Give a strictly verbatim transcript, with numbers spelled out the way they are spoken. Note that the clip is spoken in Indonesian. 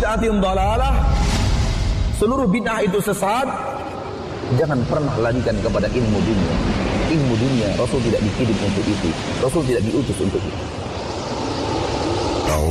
bid'atin dhalalah, seluruh bid'ah itu sesat. Jangan pernah larikan kepada ilmu dunia. Ilmu dunia Rasul tidak dikirim untuk itu, Rasul tidak diutus untuk itu.